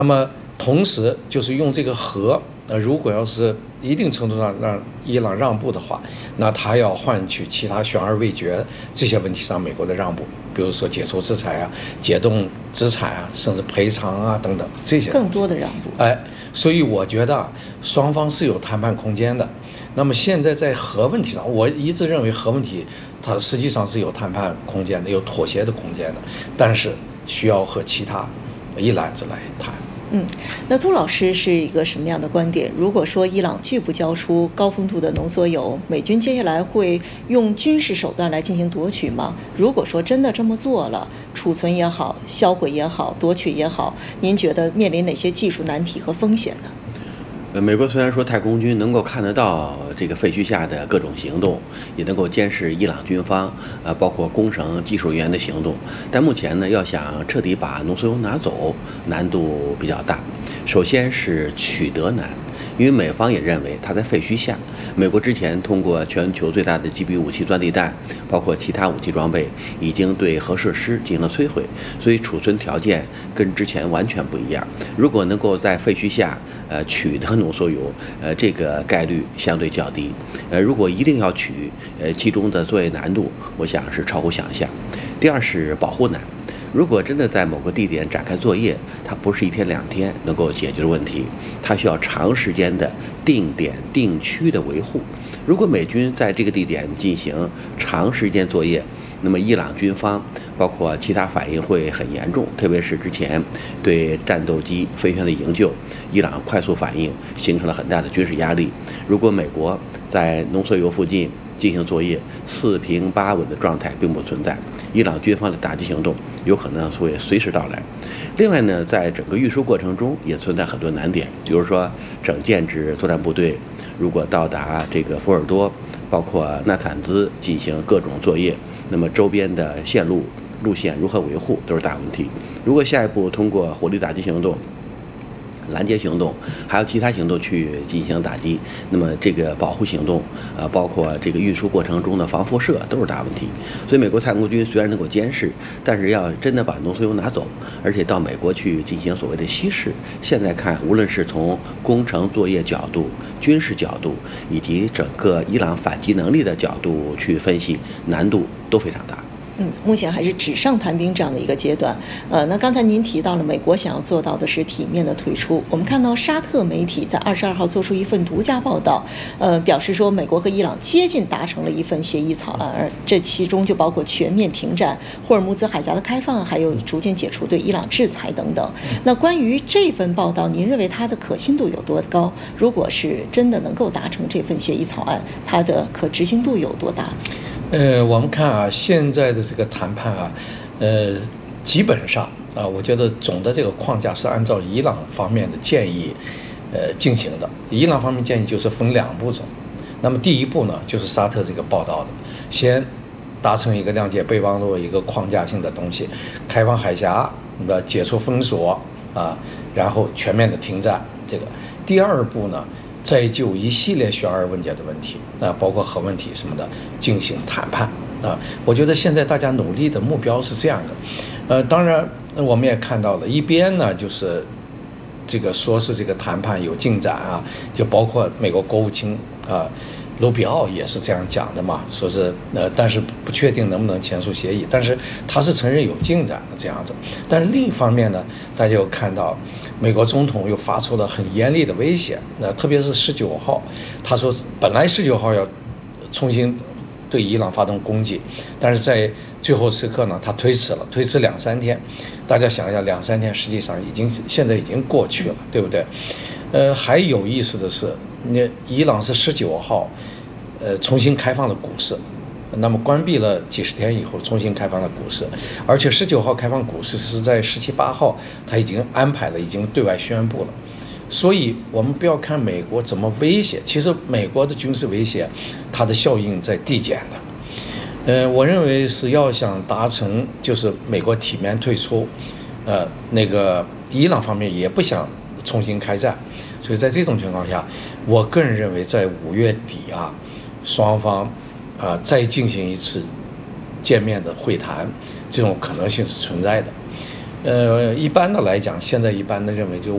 那么同时就是用这个核，如果要是一定程度上让伊朗让步的话，那他要换取其他悬而未决这些问题上美国的让步，比如说解除制裁啊、解冻资产啊，甚至赔偿啊等等这些更多的让步。 所以我觉得双方是有谈判空间的。那么现在在核问题上，我一直认为核问题它实际上是有谈判空间的，有妥协的空间的，但是需要和其他一揽子来谈。 那杜老师是一个什么样的观点？如果说伊朗拒不交出高丰度的浓缩铀，美军接下来会用军事手段来进行夺取吗？如果说真的这么做了，储存也好，销毁也好，夺取也好，您觉得面临哪些技术难题和风险呢？ 美国虽然说太空军能够看得到这个废墟下的各种行动，也能够监视伊朗军方包括工程技术人员的行动，但目前呢，要想彻底把浓缩铀拿走，难度比较大。首先是取得难，因为美方也认为它在废墟下。美国之前通过全球最大的击毙武器钻地弹，包括其他武器装备，已经对核设施进行了摧毁，所以储存条件跟之前完全不一样。如果能够在废墟下取得浓缩铀，这个概率相对较低。如果一定要取，其中的作业难度，我想是超乎想象。第二是保护难。如果真的在某个地点展开作业，它不是1天2天能够解决的问题，它需要长时间的定点定区的维护。如果美军在这个地点进行长时间作业，那么伊朗军方包括其他反应会很严重，特别是之前对战斗机飞行的营救，伊朗快速反应形成了很大的军事压力。如果美国在浓缩铀附近进行作业，4平8稳的状态并不存在，伊朗军方的打击行动有可能会随时到来。另外呢，在整个运输过程中也存在很多难点，比如说整建制作战部队如果到达这个福尔多，包括纳坦兹进行各种作业，那么周边的线路线如何维护都是大问题。如果下一步通过火力打击行动、拦截行动，还有其他行动去进行打击，那么这个保护行动，包括这个运输过程中的防辐射都是大问题。所以美国太空军虽然能够监视，但是要真的把浓缩铀拿走，而且到美国去进行所谓的稀释，现在看无论是从工程作业角度、军事角度，以及整个伊朗反击能力的角度去分析，难度都非常大。 目前还是纸上谈兵这样的一个阶段。那刚才您提到了美国想要做到的是体面的退出。我们看到沙特媒体在22号做出一份独家报道，表示说美国和伊朗接近达成了一份协议草案，而这其中就包括全面停战、霍尔木兹海峡的开放，还有逐渐解除对伊朗制裁等等。那关于这份报道，您认为它的可信度有多高？如果是真的能够达成这份协议草案，它的可执行度有多大呢？ 我们看啊，现在的这个谈判啊，基本上啊，我觉得总的这个框架是按照伊朗方面的建议，进行的。伊朗方面建议就是分2步走。那么第一步呢，就是沙特这个报道的，先达成一个谅解备忘录一个框架性的东西，开放海峡，解除封锁啊，然后全面的停战。这个第2步呢，再就一系列悬而未决的问题啊，包括核问题什么的进行谈判啊。我觉得现在大家努力的目标是这样的，当然我们也看到了，一边呢就是这个说是这个谈判有进展啊，就包括美国国务卿啊卢比奥也是这样讲的嘛，说是但是不确定能不能签署协议，但是他是承认有进展的这样子。但是另一方面呢，大家又看到美国总统又发出了很严厉的威胁，特别是19号，他说本来19号要重新对伊朗发动攻击，但是在最后时刻呢，他推迟2-3天。大家想一下，2-3天实际上现在已经过去了，对不对？还有意思的是，伊朗是19号，重新开放了股市。那么关闭了几十天以后，重新开放了股市，而且19号开放股市是在17、18号，他已经安排了，已经对外宣布了。所以我们不要看美国怎么威胁，其实美国的军事威胁，它的效应在递减的。我认为是要想达成，就是美国体面退出，那个伊朗方面也不想重新开战，所以在这种情况下，我个人认为在5月底啊，双方再进行一次见面的会谈，这种可能性是存在的。一般的来讲，现在一般的认为就